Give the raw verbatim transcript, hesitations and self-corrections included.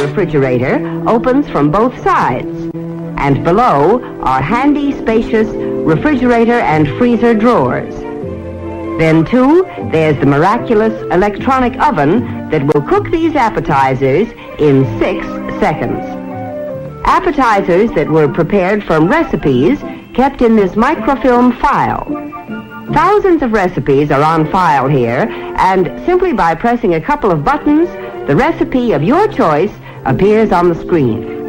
refrigerator opens from both sides. And below are handy, spacious refrigerator and freezer drawers. Then, too, there's the miraculous electronic oven that will cook these appetizers in six seconds. Appetizers that were prepared from recipes kept in this microfilm file. Thousands of recipes are on file here, and simply by pressing a couple of buttons, the recipe of your choice appears on the screen.